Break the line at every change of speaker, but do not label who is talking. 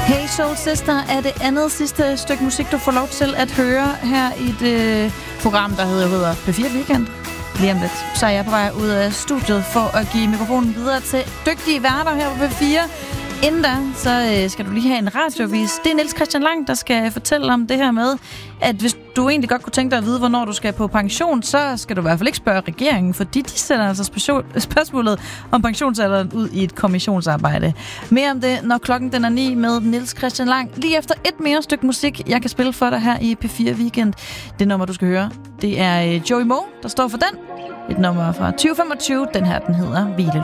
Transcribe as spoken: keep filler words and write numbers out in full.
Hey Soul Sister er det andet sidste stykke musik, du får lov til at høre her i det program, der hedder, hedder P fire Weekend. Lige om lidt, så er jeg på vej ud af studiet for at give mikrofonen videre til dygtige værter her på P fire. Inden da, så skal du lige have en radiovis. Det er Niels Christian Lang, der skal fortælle om det her med, at hvis du egentlig godt kunne tænke dig at vide, hvornår du skal på pension, så skal du i hvert fald ikke spørge regeringen, fordi de sender altså spørgsmålet om pensionsalderen ud i et kommissionsarbejde. Mere om det, når klokken den er ni med Niels Christian Lang. Lige efter et mere stykke musik, jeg kan spille for dig her i P fire Weekend. Det nummer, du skal høre, det er Joey Moe, der står for den. Et nummer fra tyve femogtyve. Den her, den hedder Hvile.